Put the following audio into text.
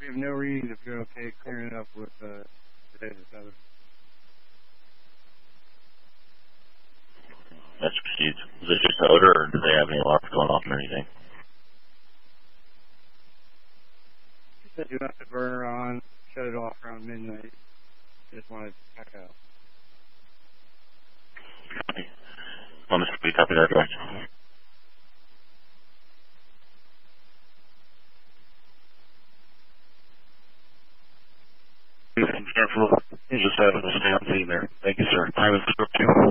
have no reason if you're okay clearing it up with potatoes. That's proceeds. Is it just odor, or do they have any alarms going off or anything? Just said you left the burner on, shut it off around midnight. Just wanted to check out. Copy. Well, Mr. B, copy that, right? Be careful. You just have to stay on scene there. Thank you, sir. Time is 2.